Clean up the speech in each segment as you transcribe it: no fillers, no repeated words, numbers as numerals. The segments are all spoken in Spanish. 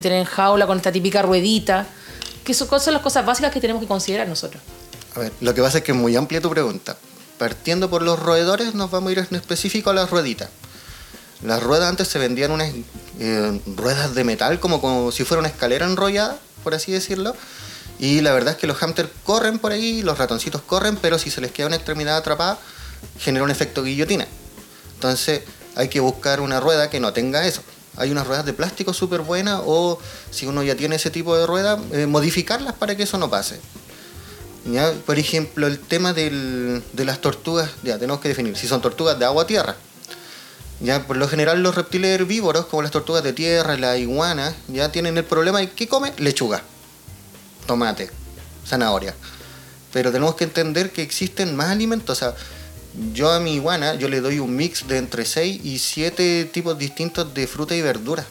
tener en jaula con esta típica ruedita, que son las cosas básicas que tenemos que considerar nosotros. A ver, lo que pasa es que es muy amplia tu pregunta. Partiendo por los roedores, nos vamos a ir en específico a las rueditas. Las ruedas antes se vendían unas ruedas de metal, como si fuera una escalera enrollada, por así decirlo. Y la verdad es que los hámsters corren por ahí, los ratoncitos corren, pero si se les queda una extremidad atrapada, genera un efecto guillotina. Entonces hay que buscar una rueda que no tenga eso. Hay unas ruedas de plástico súper buenas, o si uno ya tiene ese tipo de rueda, modificarlas para que eso no pase. ¿Ya? Por ejemplo, el tema de las tortugas, ya tenemos que definir si son tortugas de agua o tierra. Ya, por lo general los reptiles herbívoros, como las tortugas de tierra, las iguanas, ya tienen el problema de que come lechuga, tomate, zanahoria. Pero tenemos que entender que existen más alimentos. O sea, yo a mi iguana yo le doy un mix de entre 6 y 7 tipos distintos de fruta y verdura.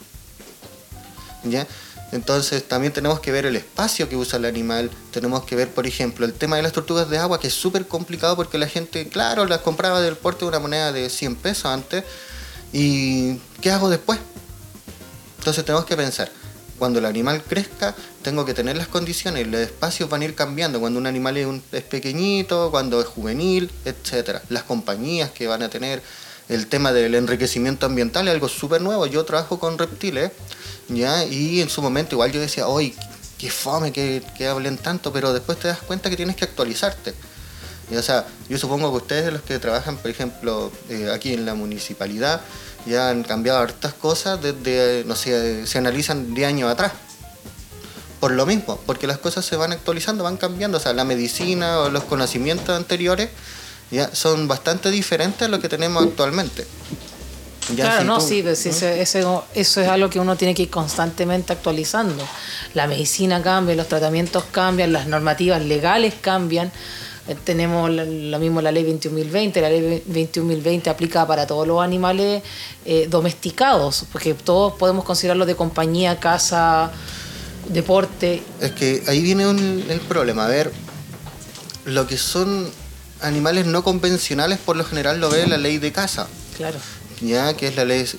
¿Ya? Entonces también tenemos que ver el espacio que usa el animal. Tenemos que ver, por ejemplo, el tema de las tortugas de agua, que es súper complicado porque la gente, claro, las compraba del porte de una moneda de 100 pesos antes. ¿Y qué hago después? Entonces tenemos que pensar, cuando el animal crezca, tengo que tener las condiciones, los espacios van a ir cambiando, cuando un animal es pequeñito, cuando es juvenil, etcétera. Las compañías que van a tener, el tema del enriquecimiento ambiental es algo súper nuevo. Yo trabajo con reptiles, ¿ya? Y en su momento igual yo decía, ¡ay, qué fome que hablen tanto! Pero después te das cuenta que tienes que actualizarte. Y, o sea, yo supongo que ustedes, los que trabajan, por ejemplo, aquí en la municipalidad, ya han cambiado hartas cosas desde, no sé, se analizan 10 años atrás. Por lo mismo, porque las cosas se van actualizando, van cambiando. O sea, la medicina o los conocimientos anteriores ya son bastante diferentes a lo que tenemos actualmente. Ya claro, si no, tú, sí, pues, eso es algo que uno tiene que ir constantemente actualizando. La medicina cambia, los tratamientos cambian, las normativas legales cambian. Tenemos lo mismo la ley 21.020. La ley 21.020 aplica para todos los animales domesticados, porque todos podemos considerarlos de compañía, casa, deporte. Es que ahí viene el problema. A ver, lo que son animales no convencionales por lo general lo ve la ley de caza. Claro. Ya, que es la ley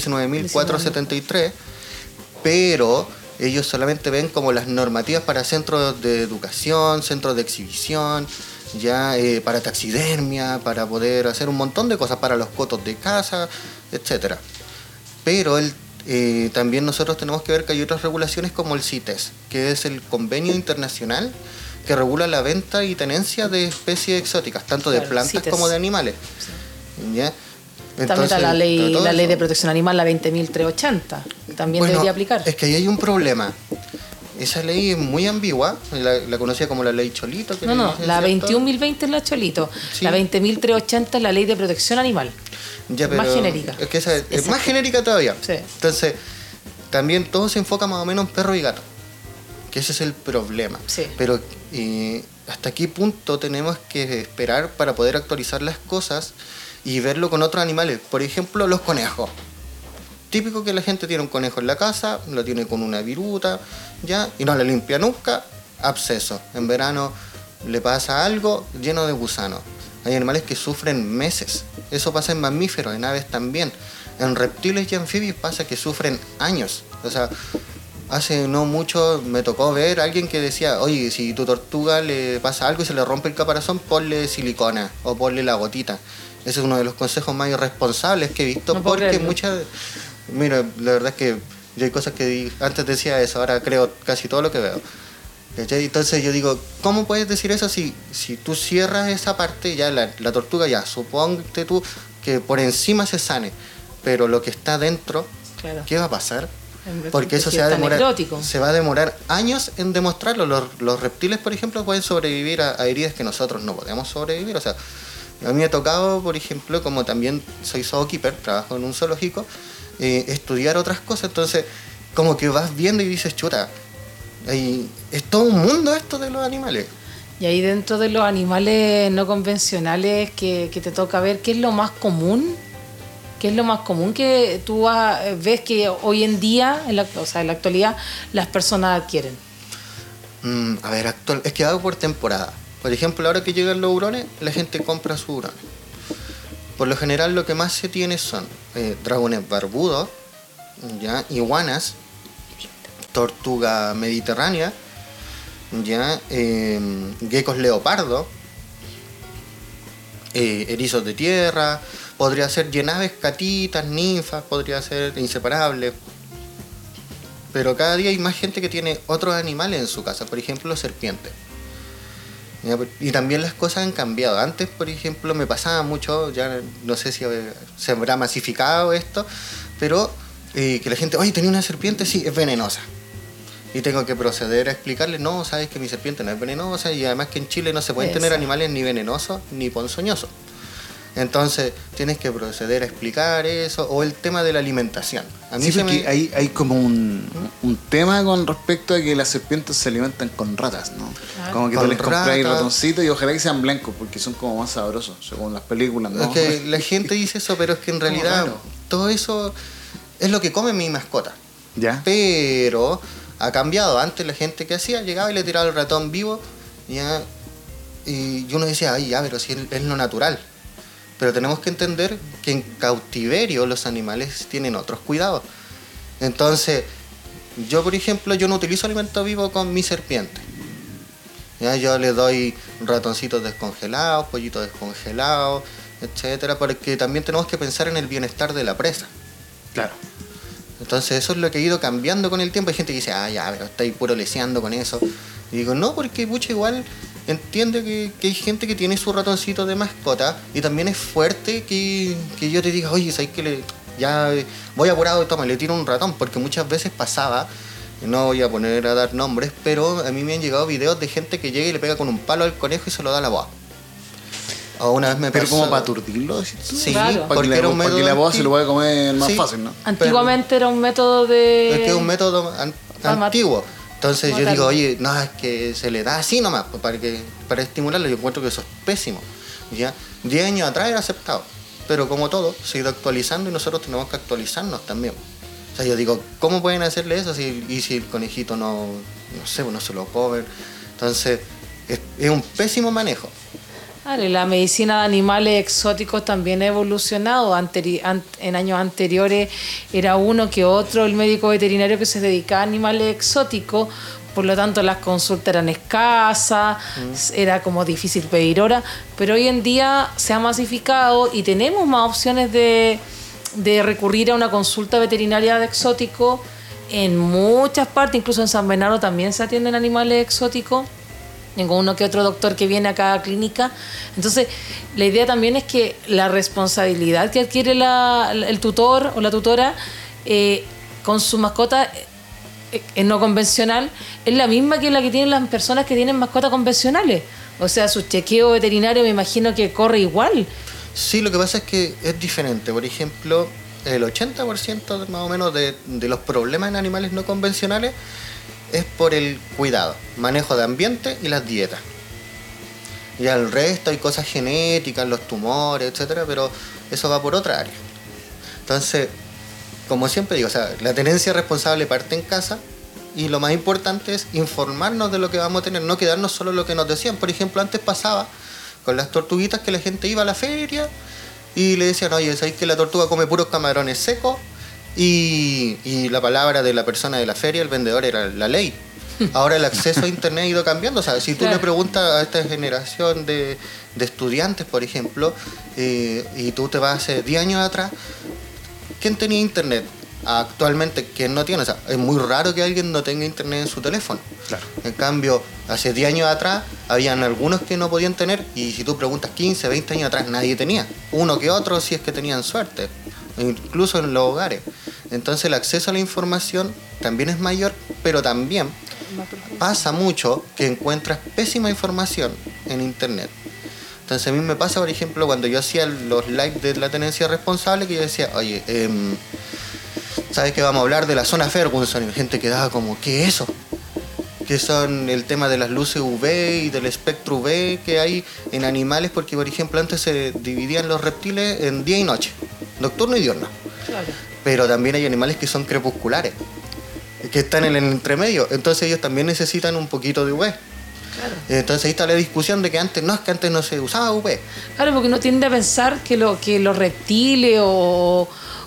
19.473, pero ellos solamente ven como las normativas para centros de educación, centros de exhibición, ya para taxidermia, para poder hacer un montón de cosas, para los cotos de caza, etcétera. Pero también nosotros tenemos que ver que hay otras regulaciones como el CITES, que es el convenio internacional que regula la venta y tenencia de especies exóticas, tanto de plantas CITES, como de animales. ¿Ya? Entonces, también está la ley de protección animal, la 20.380, también debería aplicar. Es que ahí hay un problema. Esa ley es muy ambigua, la conocía como la ley Cholito. No, la 21.020 es la Cholito, sí. La 20.380 es la ley de protección animal, ya, pero más genérica. Es que esa es más genérica todavía. Sí. Entonces, también todo se enfoca más o menos en perro y gato, que ese es el problema. Sí. Pero ¿hasta qué punto tenemos que esperar para poder actualizar las cosas y verlo con otros animales? Por ejemplo, los conejos. Típico que la gente tiene un conejo en la casa, lo tiene con una viruta, ya, y no le limpia nunca, absceso. En verano le pasa algo lleno de gusanos. Hay animales que sufren meses. Eso pasa en mamíferos, en aves también. En reptiles y anfibios pasa que sufren años. O sea, hace no mucho me tocó ver a alguien que decía, oye, si tu tortuga le pasa algo y se le rompe el caparazón, ponle silicona o ponle la gotita. Ese es uno de los consejos más irresponsables que he visto, no porque muchas... Mira, la verdad es que yo hay cosas que antes decía eso, ahora creo casi todo lo que veo. Entonces yo digo, ¿cómo puedes decir eso si tú cierras esa parte, ya la tortuga ya, suponte tú que por encima se sane, pero lo que está dentro, claro. ¿Qué va a pasar? Porque eso se va a demorar años en demostrarlo. Los reptiles, por ejemplo, pueden sobrevivir a heridas que nosotros no podemos sobrevivir. O sea, a mí me ha tocado, por ejemplo, como también soy zookeeper, trabajo en un zoológico, estudiar otras cosas. Entonces, como que vas viendo y dices, chuta, es todo un mundo esto de los animales. Y ahí dentro de los animales no convencionales que te toca ver, ¿qué es lo más común? ¿Qué es lo más común que tú ves que hoy en día, en la actualidad, las personas adquieren? A ver, es que hago por temporada. Por ejemplo, ahora que llegan los hurones, la gente compra sus hurones. Por lo general lo que más se tiene son dragones barbudos, ¿ya? Iguanas, tortuga mediterránea, ya, geckos leopardo, erizos de tierra, podría ser llenaves, catitas, ninfas, podría ser inseparables. Pero cada día hay más gente que tiene otros animales en su casa, por ejemplo, serpientes. Y también las cosas han cambiado. Antes, por ejemplo, me pasaba mucho, ya no sé si se habrá masificado esto, pero que la gente, oye, tenía una serpiente, sí, es venenosa. Y tengo que proceder a explicarle, no, sabes que mi serpiente no es venenosa, y además que en Chile no se pueden tener animales ni venenosos ni ponzoñosos. Entonces tienes que proceder a explicar eso, o el tema de la alimentación. A mí sí, porque hay como un tema con respecto a que las serpientes se alimentan con ratas, ¿no? Como que tú les compras ratoncitos y ojalá que sean blancos porque son como más sabrosos, según las películas, ¿no? Es que la gente dice eso, pero es que en realidad todo eso es lo que come mi mascota. ¿Ya? Pero ha cambiado. Antes la gente que hacía, llegaba y le tiraba el ratón vivo, ¿ya? Y uno decía, ay, ya, pero si es lo natural. Pero tenemos que entender que en cautiverio los animales tienen otros cuidados. Entonces, yo por ejemplo, yo no utilizo alimento vivo con mi serpiente. ¿Ya? Yo le doy ratoncitos descongelados, pollitos descongelados, etcétera, porque también tenemos que pensar en el bienestar de la presa. Claro. Entonces eso es lo que ha ido cambiando con el tiempo. Hay gente que dice, ah, ya, pero estáis puro leseando con eso. Y digo, no, porque pucha, igual entiende que hay gente que tiene su ratoncito de mascota y también es fuerte que yo te diga, oye, ¿sabes qué? Ya voy apurado, toma, le tiro un ratón, porque muchas veces pasaba, no voy a poner a dar nombres, pero a mí me han llegado videos de gente que llega y le pega con un palo al conejo y se lo da a la boa. O una vez me pero pasó, como para aturdirlo, ¿sí? Sí, claro. porque era un método para que la boa se lo pueda comer más fácil, ¿no? Antiguamente era un método de... Es que es un método antiguo. Entonces yo digo, oye, no, es que se le da así nomás, para estimularlo. Yo encuentro que eso es pésimo. ¿Ya? 10 años atrás era aceptado, pero como todo, se ha ido actualizando y nosotros tenemos que actualizarnos también. O sea, yo digo, ¿cómo pueden hacerle eso si el conejito no sé, no se lo comen? Entonces, es un pésimo manejo. Claro, y la medicina de animales exóticos también ha evolucionado. En años anteriores era uno que otro el médico veterinario que se dedicaba a animales exóticos, por lo tanto las consultas eran escasas, era como difícil pedir hora, pero hoy en día se ha masificado y tenemos más opciones de recurrir a una consulta veterinaria de exótico en muchas partes, incluso en San Bernardo también se atienden animales exóticos. Tengo uno que otro doctor que viene a cada clínica. Entonces, la idea también es que la responsabilidad que adquiere el tutor o la tutora con su mascota no convencional es la misma que la que tienen las personas que tienen mascotas convencionales. O sea, su chequeo veterinario me imagino que corre igual. Sí, lo que pasa es que es diferente. Por ejemplo, el 80% más o menos de los problemas en animales no convencionales es por el cuidado, manejo de ambiente y las dietas. Y al resto hay cosas genéticas, los tumores, etcétera, pero eso va por otra área. Entonces, como siempre digo, o sea, la tenencia responsable parte en casa y lo más importante es informarnos de lo que vamos a tener, no quedarnos solo en lo que nos decían. Por ejemplo, antes pasaba con las tortuguitas que la gente iba a la feria y le decían, oye, ¿sabéis que la tortuga come puros camarones secos? Y la palabra de la persona de la feria, el vendedor, era la ley. Ahora el acceso a internet ha ido cambiando. O sea, si tú le preguntas a esta generación de estudiantes, por ejemplo, y tú te vas hace 10 años atrás, ¿quién tenía internet? Actualmente, ¿quién no tiene? O sea, es muy raro que alguien no tenga internet en su teléfono. Claro. En cambio, hace 10 años atrás, habían algunos que no podían tener, y si tú preguntas 15, 20 años atrás, nadie tenía. Uno que otro, si es que tenían suerte. Incluso en los hogares. Entonces el acceso a la información también es mayor, pero también pasa mucho que encuentras pésima información en internet. Entonces a mí me pasa, por ejemplo, cuando yo hacía los live de la tenencia responsable, que yo decía, oye, ¿sabes que vamos a hablar de la zona Ferguson? Y la gente quedaba como, ¿qué es eso? Que son el tema de las luces UV y del espectro UV que hay en animales, porque por ejemplo antes se dividían los reptiles en día y noche, nocturno y diurno. Claro. Pero también hay animales que son crepusculares, que están en el entremedio, entonces ellos también necesitan un poquito de UV. Claro. Entonces ahí está la discusión de que antes no se usaba UV. Claro, porque uno tiende a pensar que los reptiles o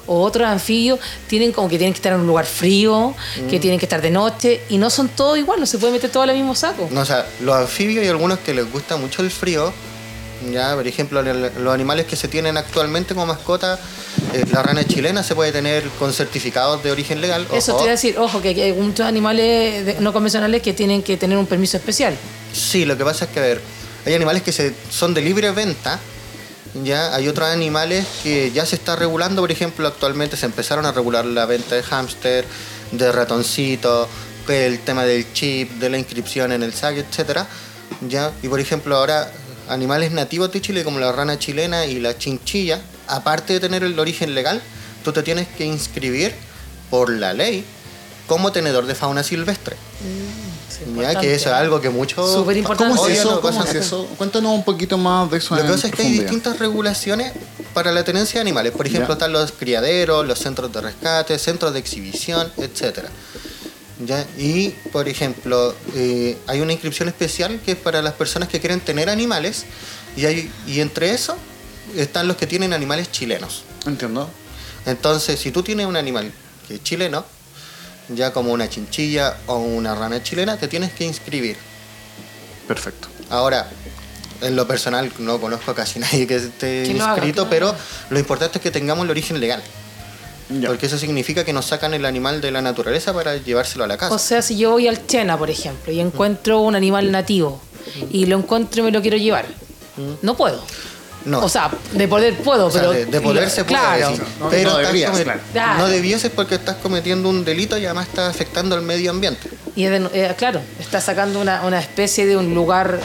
o otros anfibios tienen como que tienen que estar en un lugar frío, que tienen que estar de noche, y no son todos igual, no se puede meter todo en el mismo saco. No, o sea, los anfibios y algunos que les gusta mucho el frío, ya, por ejemplo, los animales que se tienen actualmente como mascota, la rana chilena se puede tener con certificados de origen legal. Eso te iba a decir, ojo, que hay muchos animales no convencionales que tienen que tener un permiso especial. Sí, lo que pasa es que, a ver, hay animales que son de libre venta, ya hay otros animales que ya se está regulando, por ejemplo, actualmente se empezaron a regular la venta de hámster, de ratoncito, el tema del chip, de la inscripción en el SAC, etcétera, ya, y por ejemplo ahora animales nativos de Chile como la rana chilena y la chinchilla, aparte de tener el origen legal, tú te tienes que inscribir por la ley como tenedor de fauna silvestre. Ya que eso es algo que muchos... Súper importante. ¿Cómo es eso? Oye, ¿Cómo es eso? Cuéntanos un poquito más de eso. Lo que pasa es que hay distintas regulaciones para la tenencia de animales. Por ejemplo, están los criaderos, los centros de rescate, centros de exhibición, etcétera. ¿Ya? Y, por ejemplo, hay una inscripción especial que es para las personas que quieren tener animales, y entre eso están los que tienen animales chilenos. Entiendo. Entonces, si tú tienes un animal que es chileno, ya como una chinchilla o una rana chilena, te tienes que inscribir. Perfecto. Ahora, en lo personal no conozco a casi nadie que esté Que lo haga, inscrito, claro. pero lo importante es que tengamos el origen legal. Ya. Porque eso significa que nos sacan el animal de la naturaleza para llevárselo a la casa. O sea, si yo voy al Chena, por ejemplo, y encuentro un animal nativo, y lo encuentro y me lo quiero llevar, no puedo. No. O sea, de poder puedo, O sea, pero... de poder se puede claro. decir. No, Pero no estás deberías, claro. no debieses porque estás cometiendo un delito y además estás afectando al medio ambiente. Y claro, está sacando una especie de un lugar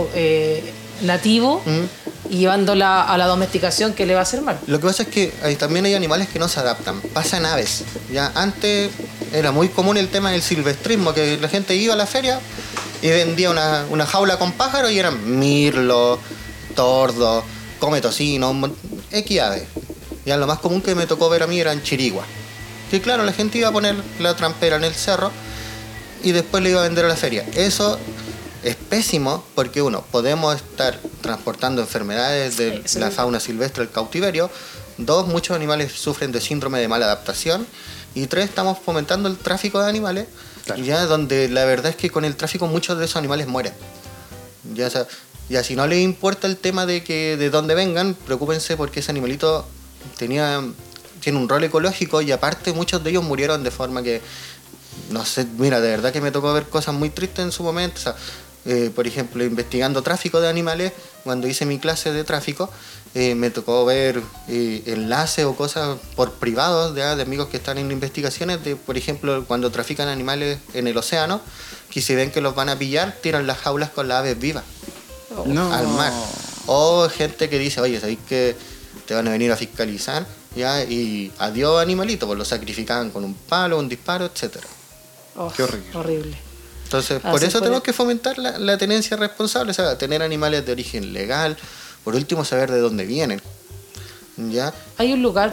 nativo y llevándola a la domesticación que le va a hacer mal. Lo que pasa es que también hay animales que no se adaptan. Pasan aves. Ya antes era muy común el tema del silvestrismo, que la gente iba a la feria y vendía una jaula con pájaros y eran mirlo, tordo, come tocino, X ave. Ya lo más común que me tocó ver a mí eran chiriguas. Que claro, la gente iba a poner la trampera en el cerro y después le iba a vender a la feria. Eso es pésimo porque uno, podemos estar transportando enfermedades de la fauna silvestre al cautiverio. Dos, muchos animales sufren de síndrome de mala adaptación. Y tres, estamos fomentando el tráfico de animales, Claro. ya donde la verdad es que con el tráfico muchos de esos animales mueren. Ya, o sea, ya si no les importa el tema de dónde vengan, preocúpense porque ese animalito tiene un rol ecológico y aparte muchos de ellos murieron de forma que, no sé, mira, de verdad que me tocó ver cosas muy tristes en su momento. O sea, por ejemplo, investigando tráfico de animales, cuando hice mi clase de tráfico, me tocó ver enlaces o cosas por privados de amigos que están en investigaciones de, por ejemplo, cuando trafican animales en el océano, que si ven que los van a pillar, tiran las jaulas con las aves vivas No. al mar. O gente que dice, oye, ¿sabéis que te van a venir a fiscalizar? ¿Ya? Y adiós animalito, pues lo sacrificaban con un palo, un disparo, etcétera. Oh, Qué horrible. Horrible. Entonces, Así por eso fue. tenemos que fomentar la tenencia responsable, o sea, tener animales de origen legal, por último saber de dónde vienen. ¿Ya? Hay un lugar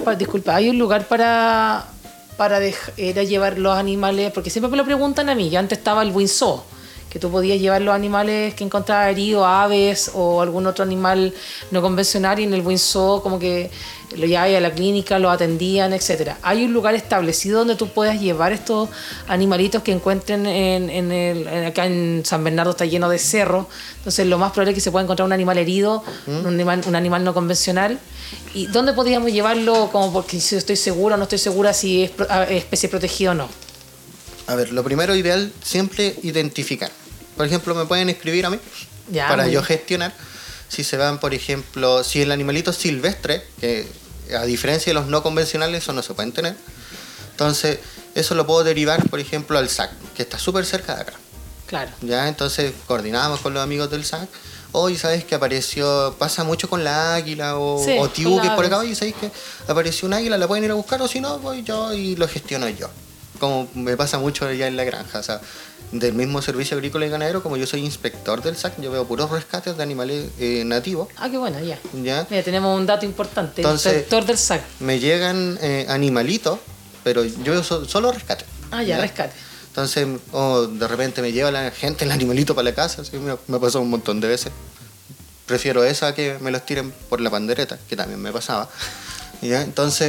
para ir a llevar los animales, porque siempre me lo preguntan a mí. Ya antes estaba el Windsor, que tú podías llevar los animales que encontrabas heridos, aves o algún otro animal no convencional, y en el Windsor como que lo llevabas a la clínica, lo atendían, etcétera. Hay un lugar establecido donde tú puedas llevar estos animalitos que encuentren acá en San Bernardo está lleno de cerros, entonces lo más probable es que se pueda encontrar un animal herido, un animal no convencional. ¿Y dónde podríamos llevarlo? Como porque si estoy segura o no estoy segura si es especie protegida o no. A ver, lo primero ideal, siempre identificar. Por ejemplo, me pueden escribir a mí Ya, para muy yo bien. gestionar. Si se van, por ejemplo, si el animalito es silvestre, que a diferencia de los no convencionales, eso no se pueden tener. Entonces, eso lo puedo derivar, por ejemplo, al SAC, que está súper cerca de acá. Claro. Ya, entonces coordinamos con los amigos del SAC. Hoy sabes que apareció, pasa mucho con la águila o Sí, Tibu, con que la es por acá, aves. y sabéis que apareció un águila, la pueden ir a buscar, o si no, voy yo y lo gestiono yo. Como me pasa mucho allá en la granja, o sea, del mismo servicio agrícola y ganadero, como yo soy inspector del SAC, yo veo puros rescates de animales nativos, Ah, qué bueno, ya. ¿ya? Mira, tenemos un dato importante. Entonces- el inspector del SAC. Me llegan animalitos, pero yo solo rescate. Ah, ya, rescate. Entonces, de repente me lleva la gente el animalito para la casa, así me pasó un montón de veces. Prefiero eso a que me los tiren por la pandereta, que también me pasaba. ¿Ya? Entonces,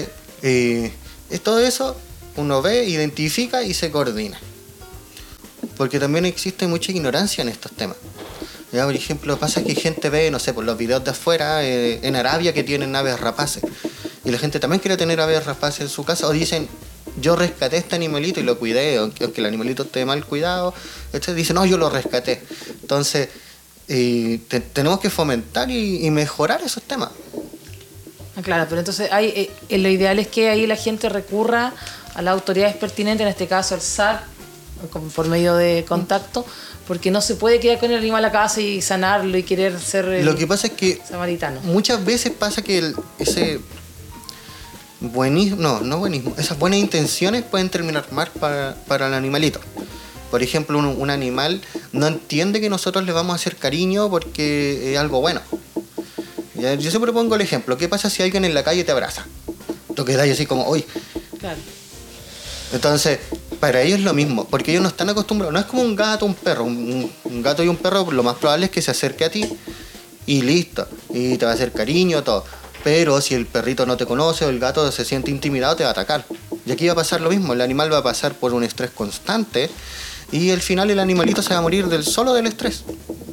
Todo eso uno ve, identifica y se coordina. Porque también existe mucha ignorancia en estos temas. Ya, por ejemplo, pasa que gente ve, no sé, por los videos de afuera, en Arabia, que tienen aves rapaces. Y la gente también quiere tener aves rapaces en su casa. O dicen, yo rescaté este animalito y lo cuidé, aunque el animalito esté mal cuidado. Dicen, no, yo lo rescaté. Entonces, tenemos que fomentar y mejorar esos temas. Claro, pero entonces lo ideal es que ahí la gente recurra a las autoridades pertinentes, en este caso el SAR, por medio de contacto, porque no se puede quedar con el animal a la casa y sanarlo y querer ser lo que pasa es que samaritano. Muchas veces pasa que esas buenas intenciones pueden terminar mal para el animalito. Por ejemplo, un animal no entiende que nosotros le vamos a hacer cariño porque es algo bueno. ¿Ya? Yo siempre pongo el ejemplo, ¿qué pasa si alguien en la calle te abraza? Tú quedas así como, uy. Claro. Entonces, para ellos es lo mismo, porque ellos no están acostumbrados. No es como un gato o un perro. Un gato y un perro, lo más probable es que se acerque a ti y listo. Y te va a hacer cariño, todo. Pero si el perrito no te conoce o el gato se siente intimidado, te va a atacar. Y aquí va a pasar lo mismo. El animal va a pasar por un estrés constante y al final el animalito se va a morir solo del estrés.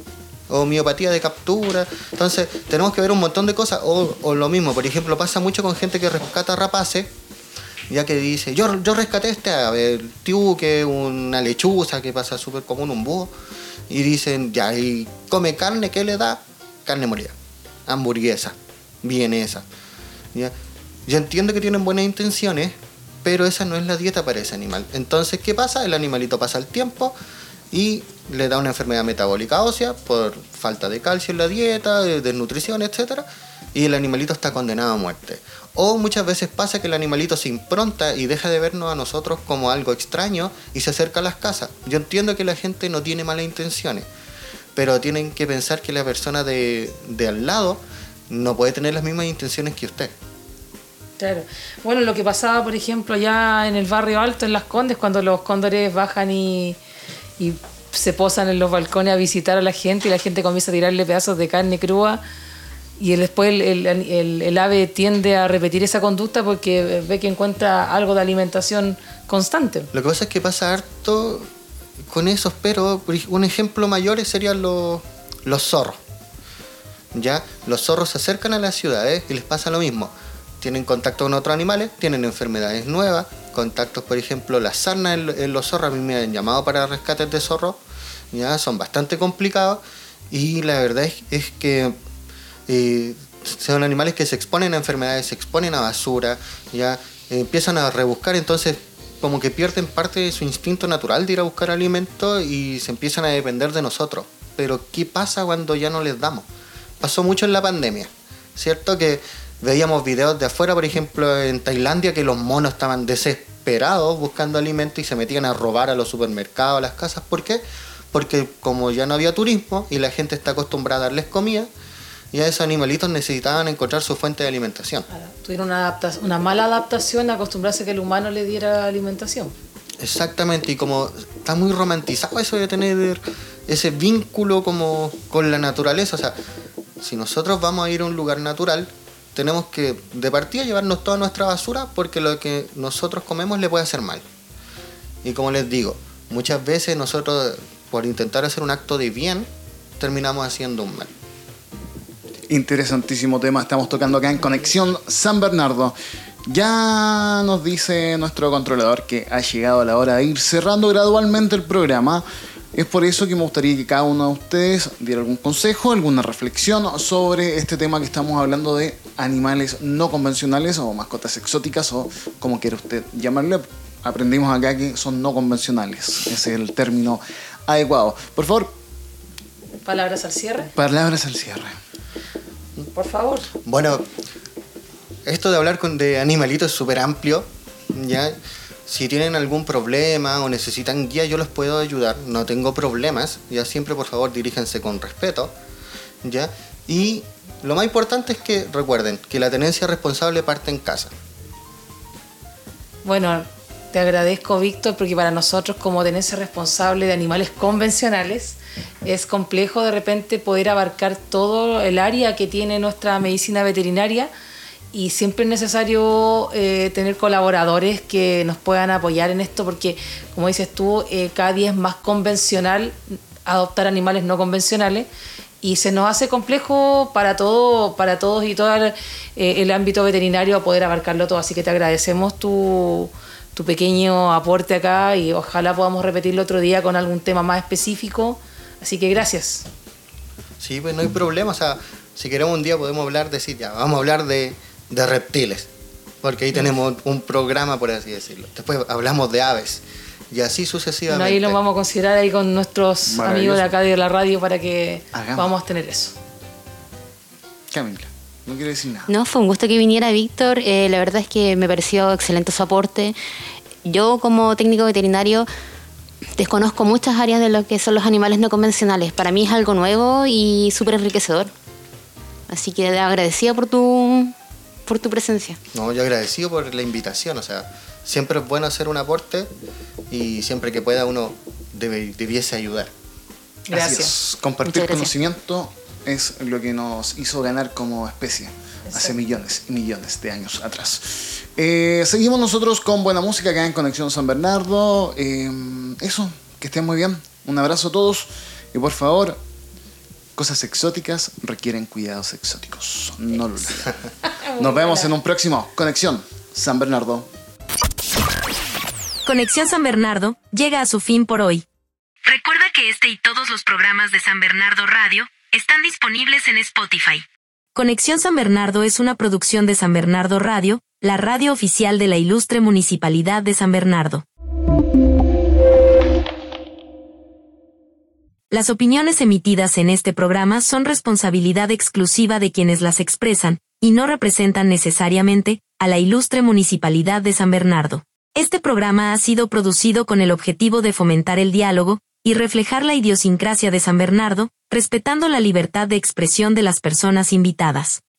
O miopatía de captura. Entonces, tenemos que ver un montón de cosas. O lo mismo, por ejemplo, pasa mucho con gente que rescata rapaces, ya que dice, yo rescaté este ave, el tiuque, una lechuza que pasa súper común, un búho, y dicen, ya, y come carne, ¿qué le da? Carne molida, hamburguesa, vienesa. ¿Ya? Yo entiendo que tienen buenas intenciones, pero esa no es la dieta para ese animal. Entonces, ¿qué pasa? El animalito pasa el tiempo y le da una enfermedad metabólica ósea por falta de calcio en la dieta, desnutrición, etc. Y el animalito está condenado a muerte. O muchas veces pasa que el animalito se impronta y deja de vernos a nosotros como algo extraño y se acerca a las casas. Yo entiendo que la gente no tiene malas intenciones, pero tienen que pensar que la persona de al lado no puede tener las mismas intenciones que usted. Claro. Bueno, lo que pasaba, por ejemplo, allá en el barrio alto, en Las Condes, cuando los cóndores bajan y se posan en los balcones a visitar a la gente y la gente comienza a tirarle pedazos de carne cruda. Y después el ave tiende a repetir esa conducta porque ve que encuentra algo de alimentación constante. Lo que pasa es que pasa harto con esos, pero un ejemplo mayor serían los zorros. ¿Ya? Los zorros se acercan a las ciudades y les pasa lo mismo. Tienen contacto con otros animales, tienen enfermedades nuevas, contactos, por ejemplo, las sarnas en los zorros. A mí me han llamado para rescates de zorros, ya son bastante complicados y la verdad es que son animales que se exponen a enfermedades, se exponen a basura, ya empiezan a rebuscar, entonces como que pierden parte de su instinto natural de ir a buscar alimento y se empiezan a depender de nosotros. Pero ¿qué pasa cuando ya no les damos? Pasó mucho en la pandemia, ¿cierto? Que veíamos videos de afuera, por ejemplo en Tailandia, que los monos estaban desesperados buscando alimento y se metían a robar a los supermercados, a las casas. ¿Por qué? Porque como ya no había turismo y la gente está acostumbrada a darles comida, ya esos animalitos necesitaban encontrar su fuente de alimentación. Claro, tuvieron una mala adaptación a acostumbrarse a que el humano le diera alimentación. Exactamente, y como está muy romantizado eso de tener ese vínculo como con la naturaleza, o sea, si nosotros vamos a ir a un lugar natural, tenemos que de partida llevarnos toda nuestra basura porque lo que nosotros comemos le puede hacer mal. Y como les digo, muchas veces nosotros por intentar hacer un acto de bien terminamos haciendo un mal. Interesantísimo tema estamos tocando acá en Conexión San Bernardo. Ya nos dice nuestro controlador que ha llegado la hora de ir cerrando gradualmente el programa. Es por eso que me gustaría que cada uno de ustedes diera algún consejo, alguna reflexión sobre este tema que estamos hablando de animales no convencionales o mascotas exóticas o como quiera usted llamarle. Aprendimos acá que son no convencionales. Ese es el término adecuado. Por favor. Palabras al cierre. Palabras al cierre. Por favor. Bueno, esto de hablar de animalitos es súper amplio, ¿ya? Si tienen algún problema o necesitan guía, yo los puedo ayudar, no tengo problemas, ya siempre por favor diríjanse con respeto, ¿ya? Y lo más importante es que recuerden que la tenencia responsable parte en casa. Bueno, te agradezco, Víctor, porque para nosotros como tenencia responsable de animales convencionales es complejo de repente poder abarcar todo el área que tiene nuestra medicina veterinaria y siempre es necesario tener colaboradores que nos puedan apoyar en esto, porque como dices tú, cada día es más convencional adoptar animales no convencionales y se nos hace complejo para todos y todo el ámbito veterinario a poder abarcarlo todo. Así que te agradecemos tu pequeño aporte acá y ojalá podamos repetirlo otro día con algún tema más específico. Así que gracias. Sí, pues no hay problema. O sea, si queremos un día podemos hablar vamos a hablar de reptiles, porque ahí tenemos un programa, por así decirlo. Después hablamos de aves y así sucesivamente. Bueno, ahí lo vamos a considerar ahí con nuestros amigos de acá de la radio para que vamos a tener eso. Camila, no quiero decir nada. No, fue un gusto que viniera Víctor. La verdad es que me pareció excelente su aporte. Yo como técnico veterinario desconozco muchas áreas de lo que son los animales no convencionales. Para mí es algo nuevo y súper enriquecedor. Así que agradecida por tu presencia. No, yo agradecido por la invitación. O sea, siempre es bueno hacer un aporte y siempre que pueda uno debiese ayudar. Gracias. Compartir conocimiento es lo que nos hizo ganar como especie. Exacto. Hace millones y millones de años atrás. Seguimos nosotros con buena música acá en Conexión San Bernardo. Eso, que estén muy bien. Un abrazo a todos y por favor, cosas exóticas requieren cuidados exóticos. No lo olviden. Nos vemos en un próximo Conexión San Bernardo. Conexión San Bernardo llega a su fin por hoy. Recuerda que este y todos los programas de San Bernardo Radio están disponibles en Spotify. Conexión San Bernardo es una producción de San Bernardo Radio, la radio oficial de la ilustre Municipalidad de San Bernardo. Las opiniones emitidas en este programa son responsabilidad exclusiva de quienes las expresan y no representan necesariamente a la ilustre Municipalidad de San Bernardo. Este programa ha sido producido con el objetivo de fomentar el diálogo y reflejar la idiosincrasia de San Bernardo, respetando la libertad de expresión de las personas invitadas.